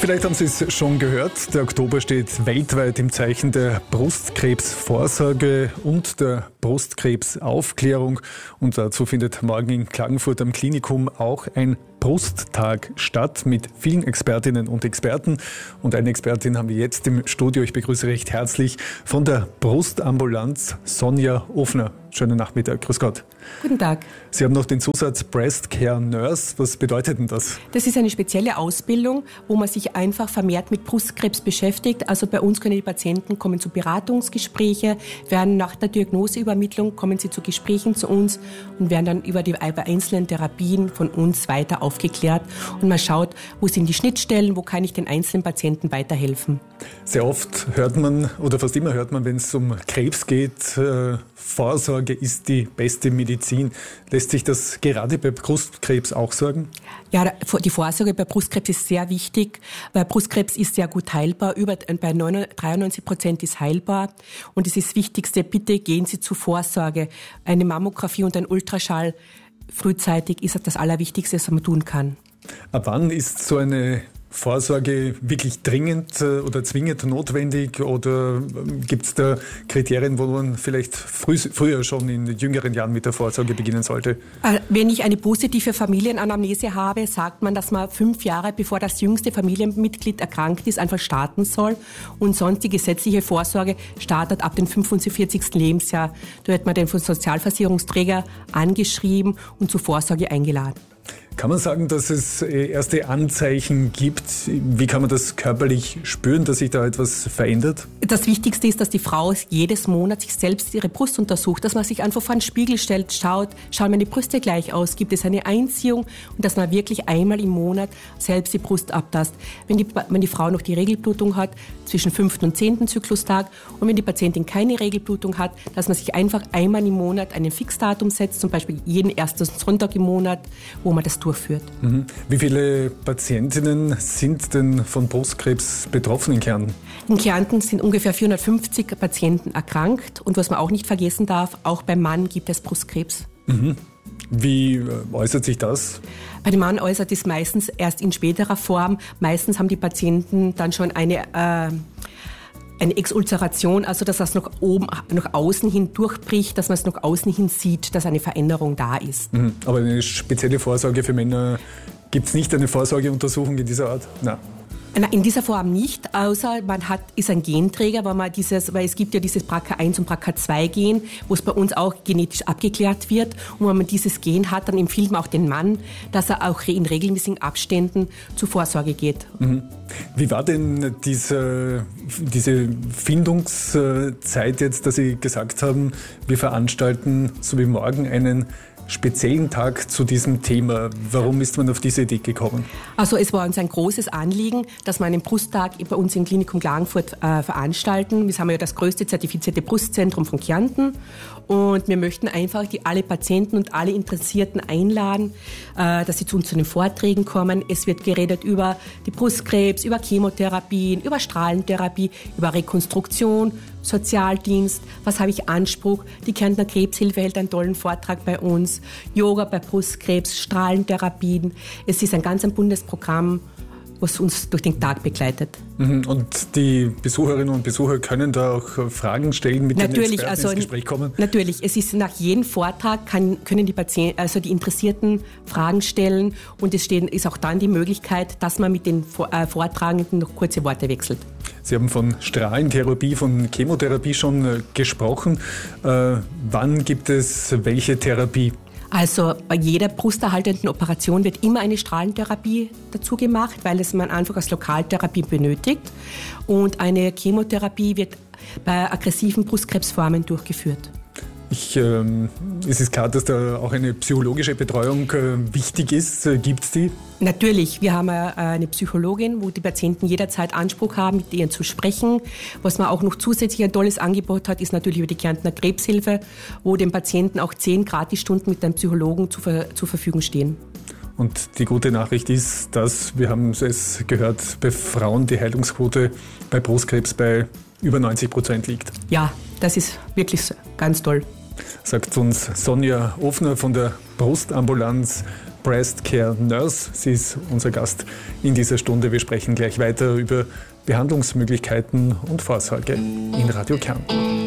Vielleicht haben Sie es schon gehört, der Oktober steht weltweit im Zeichen der Brustkrebsvorsorge und der Brustkrebsaufklärung. Und dazu findet morgen in Klagenfurt am Klinikum auch ein Brusttag statt mit vielen Expertinnen und Experten. Und eine Expertin haben wir jetzt im Studio. Ich begrüße recht herzlich von der Brustambulanz Sonja Ofner. Schönen Nachmittag. Grüß Gott. Guten Tag. Sie haben noch den Zusatz Breast Care Nurse. Was bedeutet denn das? Das ist eine spezielle Ausbildung, wo man sich einfach vermehrt mit Brustkrebs beschäftigt. Also bei uns können die Patienten kommen zu Beratungsgespräche, werden nach der Diagnoseübermittlung kommen sie zu Gesprächen zu uns und werden dann über die einzelnen Therapien von uns weiter aufgeklärt. Und man schaut, wo sind die Schnittstellen, wo kann ich den einzelnen Patienten weiterhelfen. Sehr oft hört man, oder fast immer hört man, wenn es um Krebs geht, Vorsorge ist die beste Medizin. Lässt sich das gerade bei Brustkrebs auch sagen? Ja, die Vorsorge bei Brustkrebs ist sehr wichtig, weil Brustkrebs ist sehr gut heilbar. Bei 93% ist heilbar. Und es ist das Wichtigste, bitte gehen Sie zur Vorsorge. Eine Mammographie und ein Ultraschall frühzeitig ist das Allerwichtigste, was man tun kann. Ab wann ist so eine Vorsorge wirklich dringend oder zwingend notwendig, oder gibt es da Kriterien, wo man vielleicht früher schon in jüngeren Jahren mit der Vorsorge beginnen sollte? Wenn ich eine positive Familienanamnese habe, sagt man, dass man 5 Jahre bevor das jüngste Familienmitglied erkrankt ist, einfach starten soll. Und sonst die gesetzliche Vorsorge startet ab dem 45. Lebensjahr. Da wird man den Sozialversicherungsträger angeschrieben und zur Vorsorge eingeladen. Kann man sagen, dass es erste Anzeichen gibt? Wie kann man das körperlich spüren, dass sich da etwas verändert? Das Wichtigste ist, dass die Frau jedes Monat sich selbst ihre Brust untersucht, dass man sich einfach vor den Spiegel stellt, schauen meine Brüste gleich aus, gibt es eine Einziehung, und dass man wirklich einmal im Monat selbst die Brust abtastet. Wenn die Frau noch die Regelblutung hat, zwischen 5. und 10. Zyklustag, und wenn die Patientin keine Regelblutung hat, dass man sich einfach einmal im Monat einen Fixdatum setzt, zum Beispiel jeden ersten Sonntag im Monat, wo man das durchführt. Wie viele Patientinnen sind denn von Brustkrebs betroffen in Kärnten? In Kärnten sind ungefähr 450 Patienten erkrankt, und was man auch nicht vergessen darf, auch beim Mann gibt es Brustkrebs. Wie äußert sich das? Bei dem Mann äußert es meistens erst in späterer Form. Meistens haben die Patienten dann schon eine Exulzeration, also dass das nach außen hin durchbricht, dass man es nach außen hin sieht, dass eine Veränderung da ist. Aber eine spezielle Vorsorge für Männer, gibt es nicht eine Vorsorgeuntersuchung in dieser Art? Nein. In dieser Form nicht, außer man ist ein Genträger, weil es gibt ja dieses BRCA1 und BRCA2-Gen, wo es bei uns auch genetisch abgeklärt wird. Und wenn man dieses Gen hat, dann empfiehlt man auch den Mann, dass er auch in regelmäßigen Abständen zur Vorsorge geht. Wie war denn diese Findungszeit jetzt, dass Sie gesagt haben, wir veranstalten so wie morgen einen speziellen Tag zu diesem Thema? Warum ist man auf diese Idee gekommen? Also es war uns ein großes Anliegen, dass wir einen Brusttag bei uns im Klinikum Klagenfurt veranstalten. Wir haben ja das größte zertifizierte Brustzentrum von Kärnten, und wir möchten einfach alle Patienten und alle Interessierten einladen, dass sie zu uns zu den Vorträgen kommen. Es wird geredet über die Brustkrebs, über Chemotherapien, über Strahlentherapie, über Rekonstruktion, Sozialdienst, was habe ich Anspruch? Die Kärntner Krebshilfe hält einen tollen Vortrag bei uns, Yoga bei Brustkrebs, Strahlentherapien. Es ist ein ganz buntes Programm, was uns durch den Tag begleitet. Und die Besucherinnen und Besucher können da auch Fragen stellen, mit den Experten ins Gespräch kommen? Natürlich, es ist nach jedem Vortrag können die Interessierten Fragen stellen, und es ist auch dann die Möglichkeit, dass man mit den Vortragenden noch kurze Worte wechselt. Sie haben von Strahlentherapie, von Chemotherapie schon gesprochen. Wann gibt es welche Therapie? Also bei jeder brusterhaltenden Operation wird immer eine Strahlentherapie dazu gemacht, weil man einfach als Lokaltherapie benötigt. Und eine Chemotherapie wird bei aggressiven Brustkrebsformen durchgeführt. Es ist klar, dass da auch eine psychologische Betreuung wichtig ist. Gibt es die? Natürlich. Wir haben eine Psychologin, wo die Patienten jederzeit Anspruch haben, mit ihr zu sprechen. Was man auch noch zusätzlich ein tolles Angebot hat, ist natürlich über die Kärntner Krebshilfe, wo den Patienten auch 10 Gratisstunden mit einem Psychologen zur Verfügung stehen. Und die gute Nachricht ist, dass, wir haben es gehört, bei Frauen die Heilungsquote bei Brustkrebs bei über 90% liegt. Ja, das ist wirklich ganz toll. Sagt uns Sonja Ofner von der Brustambulanz Breast Care Nurse. Sie ist unser Gast in dieser Stunde. Wir sprechen gleich weiter über Behandlungsmöglichkeiten und Vorsorge in Radio Kärnten.